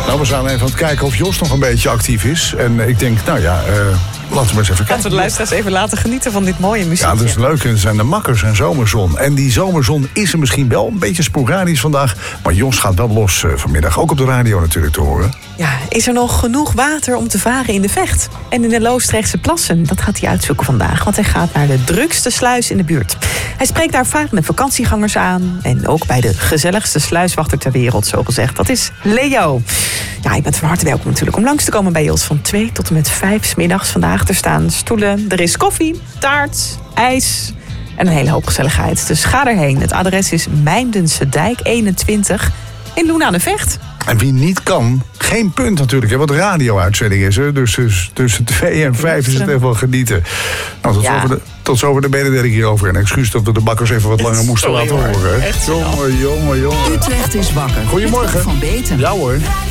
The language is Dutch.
Nou, we zijn even aan het kijken of Jos nog een beetje actief is. En ik denk, laten we eens even kijken. Laten we de luisteraars even laten genieten van dit mooie muziek. Ja, dat is leuk. Het zijn de makkers en zomerzon. En die zomerzon is er misschien wel een beetje sporadisch vandaag. Maar Jos gaat wel los vanmiddag. Ook op de radio natuurlijk te horen. Ja, is er nog genoeg water om te varen in de Vecht? En in de Loosdrechtse plassen? Dat gaat hij uitzoeken vandaag. Want hij gaat naar de drukste sluis in de buurt. Hij spreekt daar varende vakantiegangers aan. En ook bij de gezelligste sluiswachter ter wereld, zo gezegd. Dat is Leo. Ja, je bent van harte welkom natuurlijk om langs te komen bij Jos van 2 tot en met 5 's middags vandaag. Er staan stoelen, er is koffie, taart, ijs en een hele hoop gezelligheid. Dus ga erheen. Het adres is Mijndense Dijk 21 in Loenen aan de Vecht. En wie niet kan, geen punt natuurlijk, wat radio-uitzending is. Hè? Dus tussen 2 en 5 is het even wel genieten. Nou, tot zover de mededeling hierover. En excuus dat we de bakkers even wat langer moesten laten horen. Echt jongen. Utrecht is wakker. Goedemorgen. Van Beeten. Ja hoor.